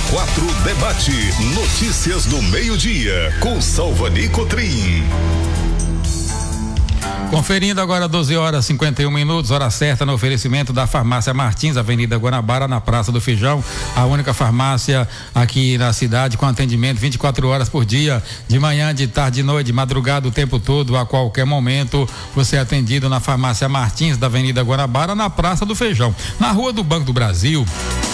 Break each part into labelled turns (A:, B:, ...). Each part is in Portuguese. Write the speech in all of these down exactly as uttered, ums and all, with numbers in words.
A: quatro Debate. Notícias do meio-dia com Salvani Cotrim.
B: Conferindo agora doze horas e cinquenta e um minutos, hora certa no oferecimento da Farmácia Martins, Avenida Guanabara, na Praça do Feijão, a única farmácia aqui na cidade com atendimento vinte e quatro horas por dia, de manhã, de tarde, de noite, de madrugada, o tempo todo, a qualquer momento, você é atendido na Farmácia Martins, da Avenida Guanabara, na Praça do Feijão, na Rua do Banco do Brasil.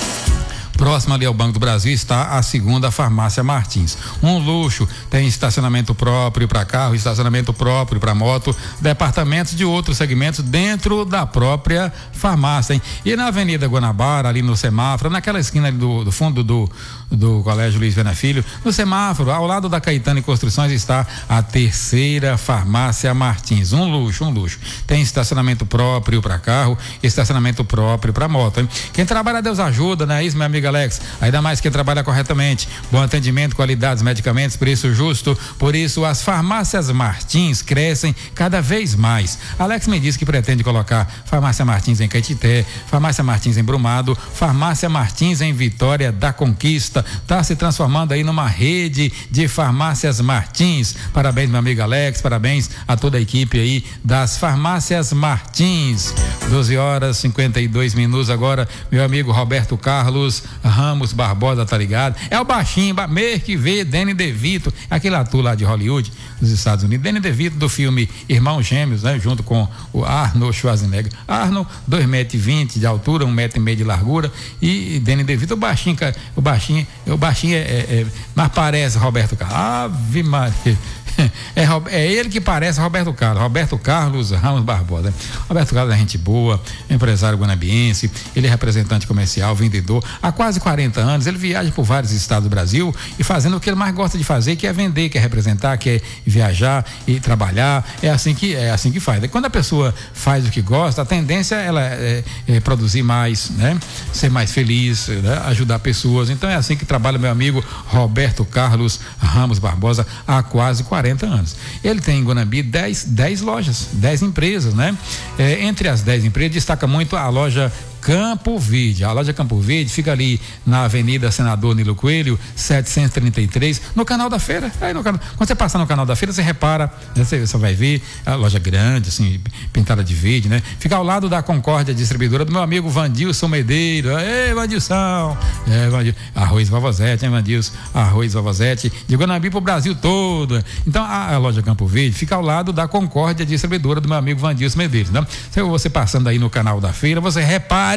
B: Próximo ali ao Banco do Brasil está a segunda Farmácia Martins. Um luxo, tem estacionamento próprio para carro, estacionamento próprio para moto, departamentos de outros segmentos dentro da própria farmácia, hein? E na Avenida Guanabara, ali no semáforo, naquela esquina ali do, do fundo do, do Colégio Luiz Viana Filho, no semáforo, ao lado da Caetano e Construções, está a terceira Farmácia Martins. Um luxo, um luxo. Tem estacionamento próprio para carro, estacionamento próprio para moto, hein? Quem trabalha, Deus ajuda, não é isso, minha amiga Alex? Ainda mais quem trabalha corretamente. Bom atendimento, qualidades, medicamentos, preço justo. Por isso, as farmácias Martins crescem cada vez mais. Alex me disse que pretende colocar Farmácia Martins em Caetité, Farmácia Martins em Brumado, Farmácia Martins em Vitória da Conquista. Está se transformando aí numa rede de farmácias Martins. Parabéns, meu amigo Alex, parabéns a toda a equipe aí das farmácias Martins. doze horas e cinquenta e dois minutos agora, meu amigo Roberto Carlos Ramos Barbosa, tá ligado? É o baixinho, mês que vê, Danny DeVito, aquele ator lá de Hollywood, dos Estados Unidos, Danny DeVito do filme Irmãos Gêmeos, né? Junto com o Arnold Schwarzenegger. Arnold, dois metros e vinte de altura, um metro e meio de largura, e Danny DeVito, o baixinho, o baixinho, o baixinho é, é, é mas parece Roberto Carlos. Ave Maria. É, é ele que parece Roberto Carlos, Roberto Carlos Ramos Barbosa. Roberto Carlos é gente boa, empresário guanabiense, ele é representante comercial, vendedor, há quase quarenta anos, ele viaja por vários estados do Brasil e fazendo o que ele mais gosta de fazer, que é vender, que é representar, que é viajar e trabalhar, é assim que, é assim que faz. E quando a pessoa faz o que gosta, a tendência ela é, é produzir mais, né? Ser mais feliz, né? Ajudar pessoas, então é assim que trabalha meu amigo Roberto Carlos Ramos Barbosa há quase quarenta anos. Ele tem em Guanambi dez, dez lojas, dez empresas, né? É, entre as dez empresas destaca muito a loja Campo Verde. A loja Campo Verde fica ali na Avenida Senador Nilo Coelho, setecentos e trinta e três, no canal da feira. Aí no canal, quando você passar no canal da feira, você repara, né, você, você vai ver a loja grande, assim, pintada de verde, né? Fica ao lado da Concórdia Distribuidora do meu amigo Vandilson Medeiro. Ei, Vandilson! É, Vandil... Arroz Vovozete, hein, Vandilson? Arroz Vovozete, de Guanambi pro Brasil todo. Então, a, a loja Campo Verde fica ao lado da Concórdia Distribuidora do meu amigo Vandilson Medeiros, né? Se você passando aí no canal da feira, você repara.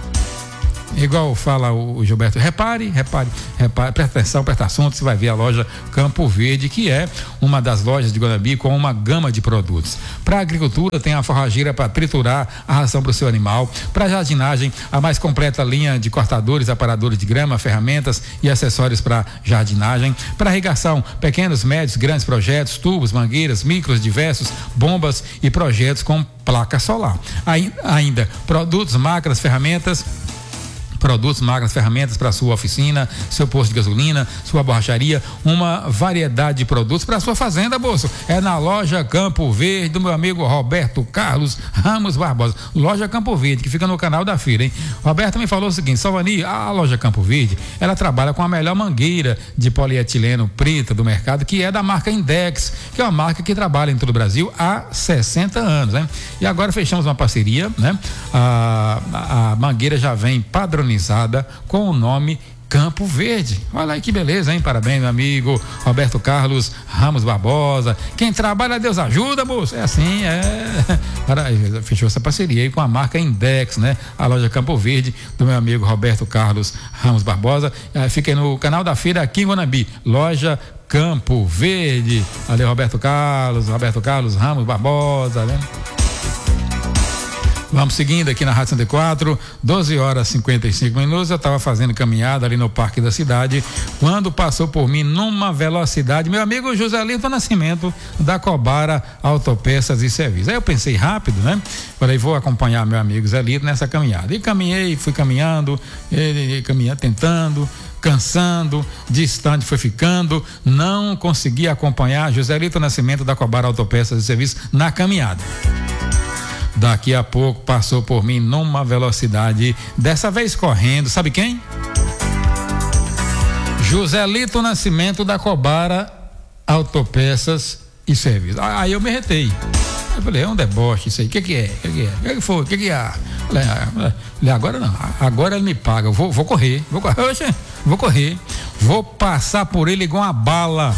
B: Igual fala o Gilberto, repare, repare, repare, presta atenção, presta atenção, você vai ver a loja Campo Verde, que é uma das lojas de Guanambi com uma gama de produtos. Para a agricultura tem a forrageira para triturar a ração para o seu animal. Para a jardinagem, a mais completa linha de cortadores, aparadores de grama, ferramentas e acessórios para jardinagem. Para irrigação, pequenos, médios, grandes projetos, tubos, mangueiras, micros diversos, bombas e projetos com placa solar. Ainda produtos, máquinas, ferramentas, produtos, máquinas, ferramentas para sua oficina, seu posto de gasolina, sua borracharia, uma variedade de produtos para sua fazenda, moço. É na loja Campo Verde do meu amigo Roberto Carlos Ramos Barbosa. Loja Campo Verde, que fica no canal da feira, hein? Roberto me falou o seguinte: Salvani, a loja Campo Verde, ela trabalha com a melhor mangueira de polietileno preta do mercado, que é da marca Index, que é uma marca que trabalha em todo o Brasil há sessenta anos, né? E agora fechamos uma parceria, né? A, a, a mangueira já vem padronizada com o nome Campo Verde. Olha aí que beleza, hein? Parabéns, meu amigo Roberto Carlos Ramos Barbosa. Quem trabalha, Deus ajuda, moço. É assim, é. Fechou essa parceria aí com a marca Index, né? A loja Campo Verde do meu amigo Roberto Carlos Ramos Barbosa. É, fica aí no canal da feira aqui em Guanambi. Loja Campo Verde. Valeu, Roberto Carlos, Roberto Carlos Ramos Barbosa, né? Vamos seguindo aqui na Rádio cento e quatro, doze horas e cinquenta e cinco minutos. Eu estava fazendo caminhada ali no Parque da Cidade, quando passou por mim numa velocidade meu amigo Joselito Nascimento, da Cobara Autopeças e Serviços. Aí eu pensei rápido, né? Falei, vou acompanhar meu amigo Zelito nessa caminhada. E caminhei, fui caminhando, ele caminhando, tentando, cansando, distante foi ficando, não consegui acompanhar Joselito Nascimento da Cobara Autopeças e Serviços na caminhada. Daqui a pouco passou por mim numa velocidade, dessa vez correndo, sabe quem? Joselito Nascimento da Cobara Autopeças e Serviços. Aí eu me retei. Eu falei, é um deboche isso aí. O que que é? O que que é? O que que foi? O que que é? Falei, falei, agora não. Agora ele me paga. Eu vou, vou correr. Vou correr. Oxe, vou correr. Vou passar por ele igual uma bala.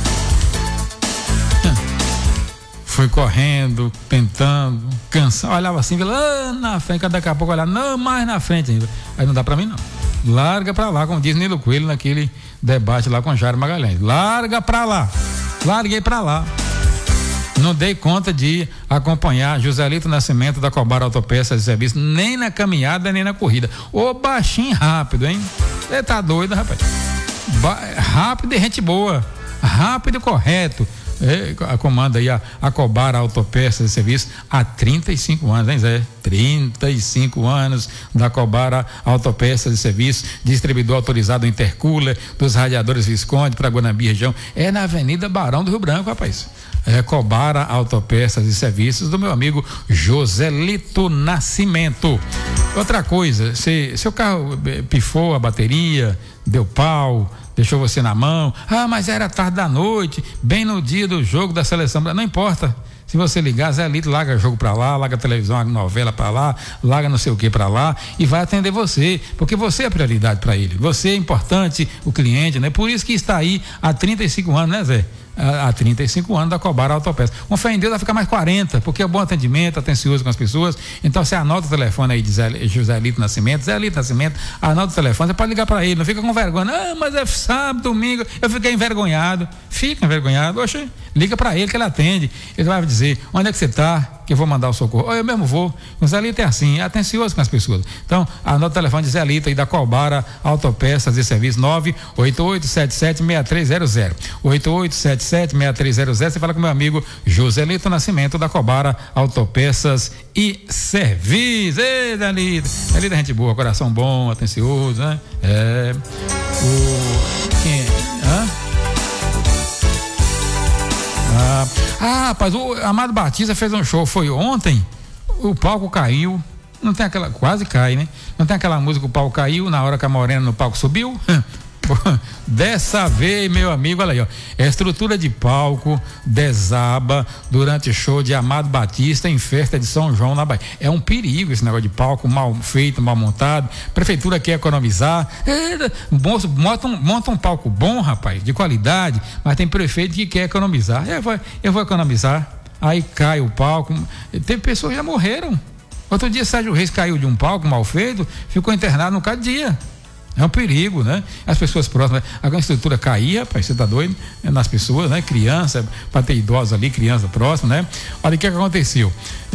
B: Fui correndo, tentando, cansado, olhava assim, lá na frente, daqui a pouco olhava, não, mais na frente ainda. Aí não dá pra mim não. Larga pra lá, como diz Nilo Coelho naquele debate lá com Jairo Magalhães. Larga pra lá. Larguei pra lá. Não dei conta de acompanhar Joselito Nascimento da Cobara Autopeças e Serviços, nem na caminhada, nem na corrida. Ô baixinho rápido, hein? Você tá doido, rapaz? Ba- rápido e gente boa. Rápido e correto. É, comanda aí a, a Cobara Autopeças e Serviços há trinta e cinco anos, hein, Zé? trinta e cinco anos da Cobara Autopeças e Serviços, distribuidor autorizado Intercooler, dos radiadores Visconde para Guanambi região. É na Avenida Barão do Rio Branco, rapaz. É Cobara Autopeças e Serviços do meu amigo Joselito Nascimento. Outra coisa, se seu carro pifou a bateria, deu pau, deixou você na mão, ah, mas era tarde da noite, bem no dia do jogo da seleção, não importa. Se você ligar, Zé Lito larga jogo pra lá, larga televisão, larga novela pra lá, larga não sei o que pra lá e vai atender você, porque você é a prioridade pra ele. Você é importante, o cliente, né? Por isso que está aí há trinta e cinco anos, né, Zé? Há trinta e cinco anos da Cobara Autopeças. Com fé em Deus vai ficar mais quarenta, porque é bom atendimento, atencioso com as pessoas. Então você anota o telefone aí de Zé, José Lito Nascimento, Zé Lito Nascimento, anota o telefone, você pode ligar para ele, não fica com vergonha. Ah, mas é sábado, domingo, eu fiquei envergonhado. Fica envergonhado, oxe, liga para ele que ele atende. Ele vai dizer, onde é que você está? Que eu vou mandar o socorro. Ou eu mesmo vou. O Zé Lito é assim, é atencioso com as pessoas. Então, anota o telefone de Zé Lito aí da Cobara Autopeças e Serviços, nove oito oito sete sete seis três zero zero. oito oito sete sete seis três zero zero. Você fala com meu amigo Joselito Nascimento da Cobara Autopeças e Serviços. Ei, Zé Lito. Zé Lito é gente boa, coração bom, atencioso, né? É. O. Quem é? Hã? Ah, ah, rapaz, o Amado Batista fez um show, foi ontem, o palco caiu, não tem aquela, quase cai, né? Não tem aquela música, o palco caiu, na hora que a Morena no palco subiu? Dessa vez, meu amigo, olha aí, ó, a estrutura de palco desaba durante o show de Amado Batista em festa de São João na Bahia. É um perigo esse negócio de palco mal feito, mal montado. Prefeitura quer economizar, é, monta, um, monta um palco bom, rapaz, de qualidade, mas tem prefeito que quer economizar. Eu vou, eu vou economizar, aí cai o palco. Teve pessoas que já morreram. Outro dia Sérgio Reis caiu de um palco mal feito, ficou internado no cada dia. É um perigo, né? As pessoas próximas, a estrutura cair, rapaz, você tá doido? É nas pessoas, né? Criança, para ter idosos ali, criança próxima, né? Olha o que, que aconteceu.